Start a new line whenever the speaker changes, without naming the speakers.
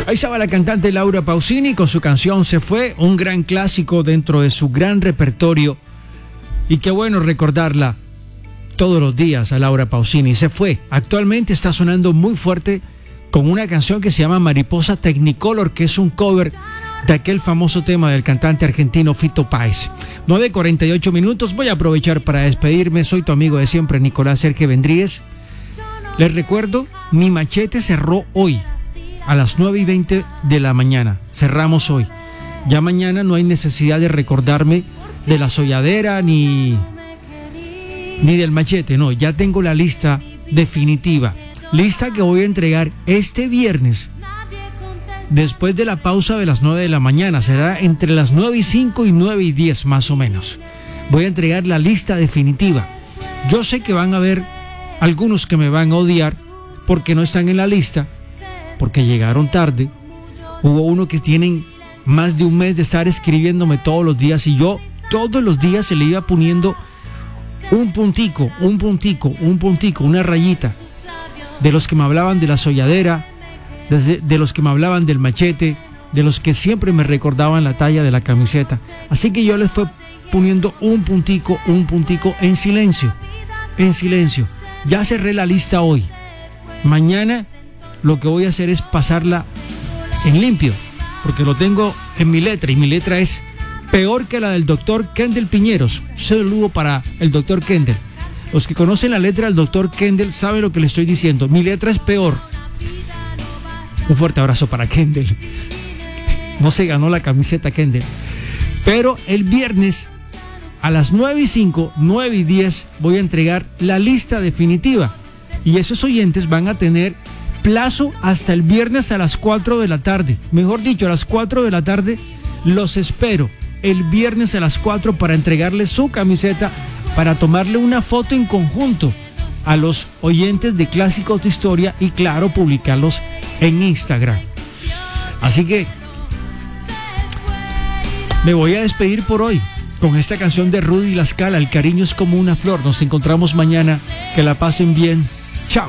Ahí estaba la cantante Laura Pausini con su canción Se Fue, un gran clásico dentro de su gran repertorio. Y qué bueno recordarla todos los días a Laura Pausini. Se Fue. Actualmente está sonando muy fuerte con una canción que se llama Mariposa Technicolor, que es un cover de aquel famoso tema del cantante argentino Fito Páez. 9:48 minutos. Voy a aprovechar para despedirme. Soy tu amigo de siempre, Nicolás Sergio Vendríez. Les recuerdo, Mi Machete cerró hoy a las 9:20 de la mañana. Cerramos hoy. Ya mañana no hay necesidad de recordarme de la solladera ni del machete. No, ya tengo la lista definitiva. Lista que voy a entregar este viernes después de la pausa de las 9 de la mañana. Será entre las 9:05 y 9:10 más o menos. Voy a entregar la lista definitiva. Yo sé que van a haber algunos que me van a odiar porque no están en la lista, porque llegaron tarde. Hubo uno que tienen más de un mes de estar escribiéndome todos los días y yo todos los días se le iba poniendo un puntico, una rayita. De los que me hablaban de la solladera, de los que me hablaban del machete, de los que siempre me recordaban la talla de la camiseta. Así que yo les fui poniendo un puntico en silencio. Ya cerré la lista hoy. Mañana lo que voy a hacer es pasarla en limpio, porque lo tengo en mi letra, y mi letra es peor que la del doctor Kendall Piñeros. Saludo para el doctor Kendall. Los que conocen la letra del doctor Kendall saben lo que le estoy diciendo. Mi letra es peor. Un fuerte abrazo para Kendall. No se ganó la camiseta Kendall. Pero el viernes a las 9:05, 9:10 voy a entregar la lista definitiva. Y esos oyentes van a tener plazo hasta el viernes a las 4 de la tarde. Mejor dicho, a las 4 de la tarde los espero el viernes a las 4 para entregarles su camiseta, para tomarle una foto en conjunto a los oyentes de Clásicos de Historia y claro, publicarlos en Instagram. Así que me voy a despedir por hoy con esta canción de Rudy La Scala, El cariño es como una flor. Nos encontramos mañana, que la pasen bien.